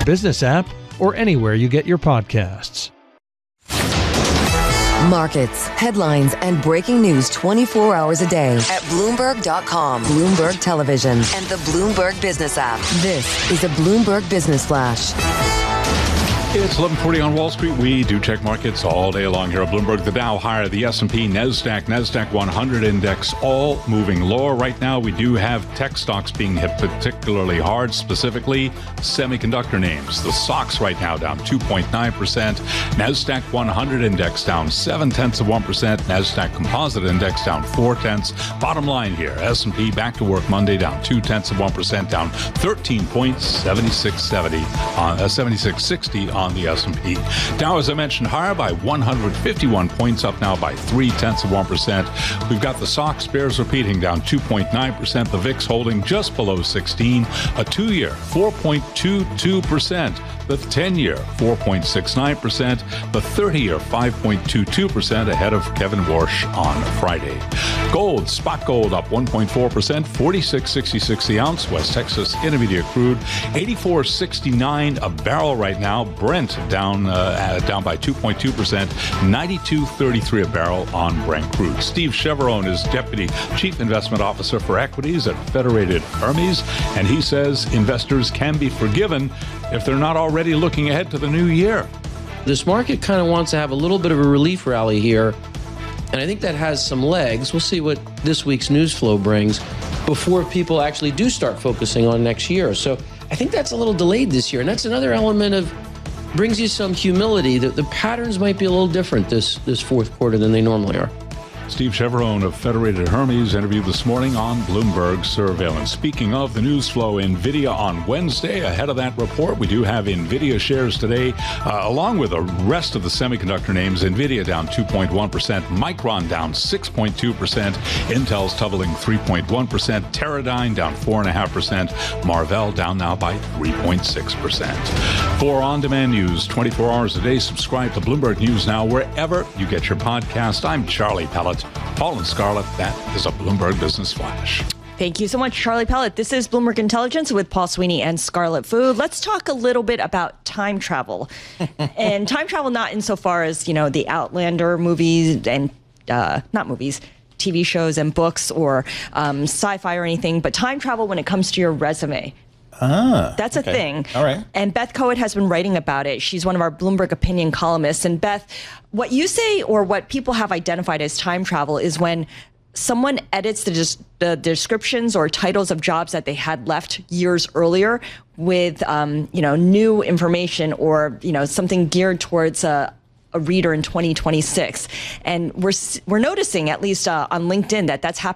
Business app, or anywhere you get your podcasts. Markets, headlines, and breaking news 24 hours a day at Bloomberg.com, Bloomberg Television, and the Bloomberg Business app. This is a Bloomberg Business Flash. It's 11:40 on Wall Street. We do check markets all day long here at Bloomberg. The Dow higher, the S&P, NASDAQ 100 index, all moving lower. Right now, we do have tech stocks being hit particularly hard, specifically semiconductor names. The SOX right now down 2.9%. NASDAQ 100 index down 0.7%. NASDAQ Composite Index down 0.4. Bottom line here, S&P back to work Monday down 0.2%, down 13.7660 on the S&P. Dow, as I mentioned, higher by 151 points, up now by 0.3%. We've got the SOX bears repeating down 2.9%. The VIX holding just below 16. A 2-year 4.22%. The 10-year 4.69%. The 30-year 5.22% ahead of Kevin Warsh on Friday. Gold, spot gold up 1.4%, 46.66 the ounce. West Texas Intermediate crude 84.69 a barrel right now. Brent down by 2.2%, 92.33 a barrel on Brent crude. Steve Cheverone is Deputy Chief Investment Officer for Equities at Federated Hermes, and he says investors can be forgiven if they're not already looking ahead to the new year. This market kind of wants to have a little bit of a relief rally here, and I think that has some legs. We'll see what this week's news flow brings before people actually do start focusing on next year. So I think that's a little delayed this year, and that's another element of brings you some humility that the patterns might be a little different this fourth quarter than they normally are. Steve Cheverone of Federated Hermes interviewed this morning on Bloomberg Surveillance. Speaking of the news flow, NVIDIA on Wednesday. Ahead of that report, we do have NVIDIA shares today, along with the rest of the semiconductor names. NVIDIA down 2.1%, Micron down 6.2%, Intel's tumbling 3.1%, Teradyne down 4.5%, Marvell down now by 3.6%. For on-demand news 24 hours a day, subscribe to Bloomberg News Now wherever you get your podcast. I'm Charlie Pellet. Paul and Scarlett, that is a Bloomberg Business Flash. Thank you so much, Charlie Pellet. This is Bloomberg Intelligence with Paul Sweeney and Scarlett Fu. Let's talk a little bit about time travel. And time travel not insofar as, the Outlander movies and not movies, TV shows and books or sci-fi or anything, but time travel when it comes to your resume. That's a thing. All right. And Beth Cohen has been writing about it. She's one of our Bloomberg opinion columnists. And Beth, what you say or what people have identified as time travel is when someone edits the descriptions or titles of jobs that they had left years earlier with, new information or, something geared towards a reader in 2026. And we're noticing, at least on LinkedIn, that's happening